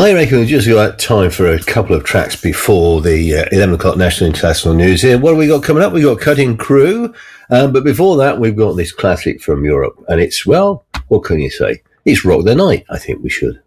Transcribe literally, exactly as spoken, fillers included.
I reckon we've just got time for a couple of tracks before the uh, eleven o'clock National International News here. What have we got coming up? We've got Cutting Crew. Um, but before that, we've got this classic from Europe. And it's, well, what can you say? It's Rock the Night, I think we should.